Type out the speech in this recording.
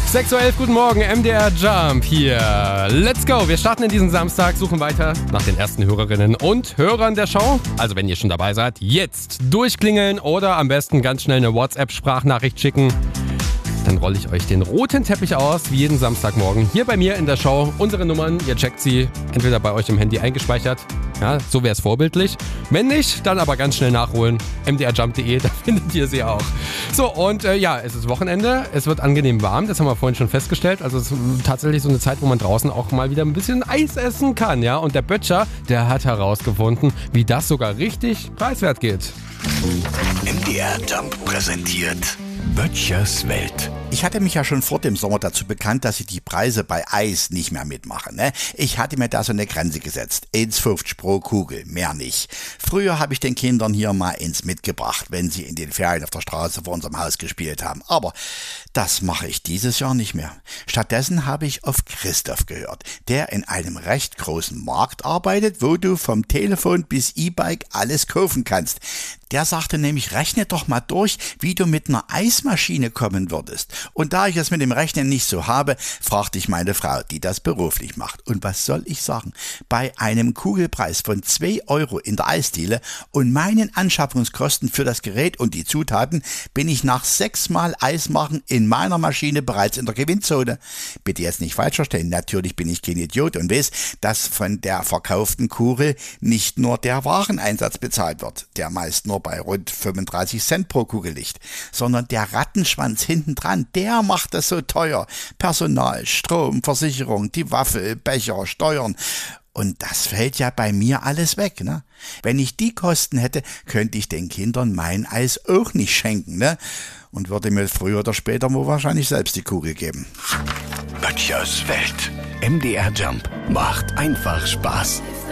6:11 Uhr, guten Morgen, MDR Jump hier. Let's go, wir starten in diesem Samstag, suchen weiter nach den ersten Hörerinnen und Hörern der Show. Also wenn ihr schon dabei seid, jetzt durchklingeln oder am besten ganz schnell eine WhatsApp-Sprachnachricht schicken. Dann rolle ich euch den roten Teppich aus, wie jeden Samstagmorgen hier bei mir in der Show. Unsere Nummern, ihr checkt sie, entweder bei euch im Handy eingespeichert, ja, so wäre es vorbildlich. Wenn nicht, dann aber ganz schnell nachholen. mdrjump.de, da findet ihr sie auch. So, und es ist Wochenende, es wird angenehm warm, das haben wir vorhin schon festgestellt. Also es ist tatsächlich so eine Zeit, wo man draußen auch mal wieder ein bisschen Eis essen kann, ja. Und der Böttcher, der hat herausgefunden, wie das sogar richtig preiswert geht. MDR Jump präsentiert Böttchers Welt. Ich hatte mich ja schon vor dem Sommer dazu bekannt, dass ich die Preise bei Eis nicht mehr mitmache. Ne? Ich hatte mir da so eine Grenze gesetzt. 1,50 pro Kugel, mehr nicht. Früher habe ich den Kindern hier mal eins mitgebracht, wenn sie in den Ferien auf der Straße vor unserem Haus gespielt haben. Aber das mache ich dieses Jahr nicht mehr. Stattdessen habe ich auf Christoph gehört, der in einem recht großen Markt arbeitet, wo du vom Telefon bis E-Bike alles kaufen kannst. Der sagte nämlich, rechne doch mal durch, wie du mit einer Eismaschine kommen würdest. Und da ich es mit dem Rechnen nicht so habe, fragte ich meine Frau, die das beruflich macht. Und was soll ich sagen? Bei einem Kugelpreis von 2 Euro in der Eisdiele und meinen Anschaffungskosten für das Gerät und die Zutaten bin ich nach 6 Mal Eis machen in meiner Maschine bereits in der Gewinnzone. Bitte jetzt nicht falsch verstehen, natürlich bin ich kein Idiot und weiß, dass von der verkauften Kugel nicht nur der Wareneinsatz bezahlt wird, der meist nur bei rund 35 Cent pro Kugel liegt, sondern der Rattenschwanz hinten dran, der macht das so teuer. Personal, Strom, Versicherung, die Waffel, Becher, Steuern. Und das fällt ja bei mir alles weg, ne? Wenn ich die Kosten hätte, könnte ich den Kindern mein Eis auch nicht schenken, ne? Und würde mir früher oder später wohl wahrscheinlich selbst die Kugel geben. Böttchers Welt. MDR Jump macht einfach Spaß.